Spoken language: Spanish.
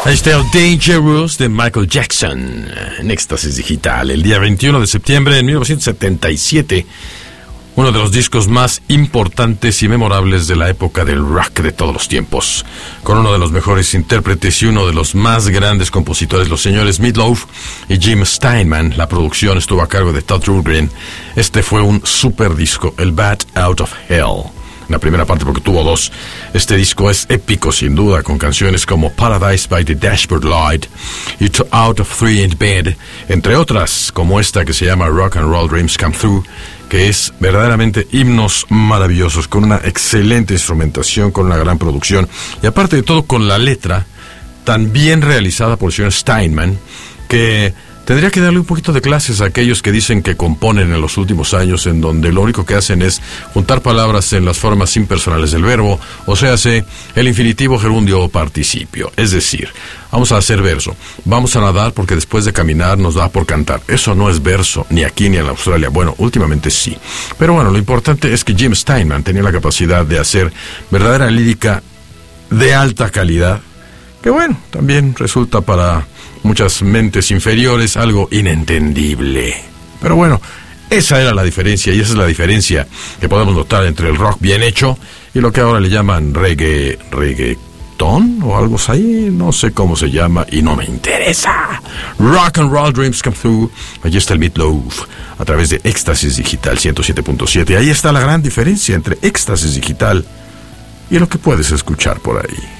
Ahí está el Dangerous de Michael Jackson en Éxtasis Digital, el día 21 de septiembre de 1977. Uno de los discos más importantes y memorables de la época del rock de todos los tiempos, con uno de los mejores intérpretes y uno de los más grandes compositores, los señores Meat Loaf y Jim Steinman. La producción estuvo a cargo de Todd Rundgren. Este fue un super disco, el Bat Out of Hell. La primera parte, porque tuvo dos. Este disco es épico sin duda, con canciones como Paradise by the Dashboard Light y Out of Three in Bed, entre otras, como esta que se llama Rock and Roll Dreams Come Through, que es verdaderamente himnos maravillosos, con una excelente instrumentación, con una gran producción, y aparte de todo con la letra tan bien realizada por el señor Steinman, que tendría que darle un poquito de clases a aquellos que dicen que componen en los últimos años, en donde lo único que hacen es juntar palabras en las formas impersonales del verbo, o sea, el infinitivo, gerundio o participio. Es decir, vamos a hacer verso, vamos a nadar porque después de caminar nos da por cantar. Eso no es verso, ni aquí ni en Australia. Bueno, últimamente sí. Pero bueno, lo importante es que Jim Steinman tenía la capacidad de hacer verdadera lírica de alta calidad, que bueno, también resulta para muchas mentes inferiores algo inentendible. Pero bueno, esa era la diferencia, y esa es la diferencia que podemos notar entre el rock bien hecho y lo que ahora le llaman reggaeton o algo así, no sé cómo se llama y no me interesa. Rock and Roll Dreams Come Through. Allí está el Meat Loaf a través de Éxtasis Digital 107.7. Ahí está la gran diferencia entre Éxtasis Digital y lo que puedes escuchar por ahí.